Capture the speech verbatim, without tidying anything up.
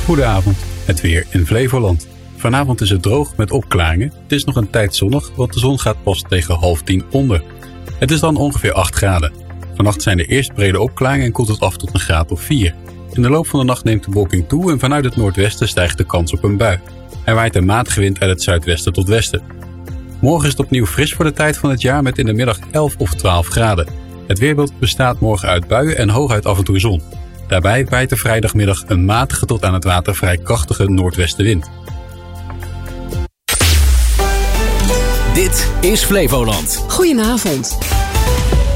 Goedenavond, het weer in Flevoland. Vanavond is het droog met opklaringen. Het is nog een tijd zonnig, want de zon gaat pas tegen half tien onder. Het is dan ongeveer acht graden. Vannacht zijn er eerst brede opklaringen en koelt het af tot een graad of vier. In de loop van de nacht neemt de bewolking toe en vanuit het noordwesten stijgt de kans op een bui. Er waait een matige wind uit het zuidwesten tot westen. Morgen is het opnieuw fris voor de tijd van het jaar met in de middag elf of twaalf graden. Het weerbeeld bestaat morgen uit buien en hooguit af en toe zon. Daarbij waait er vrijdagmiddag een matige tot aan het water vrij krachtige noordwestenwind. Dit is Flevoland. Goedenavond.